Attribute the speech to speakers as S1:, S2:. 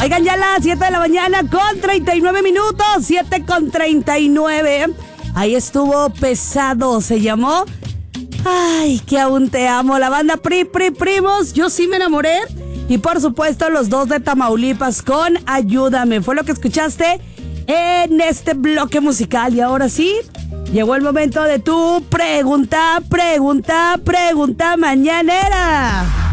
S1: Oigan, ya las 7 de la mañana con 39 minutos, 7 con 39. Ahí estuvo Pesado, se llamó Ay, que aún te amo. La banda Primos, yo sí me enamoré. Y por supuesto los dos de Tamaulipas con Ayúdame. Fue lo que escuchaste en este bloque musical. Y ahora sí, llegó el momento de tu pregunta mañanera.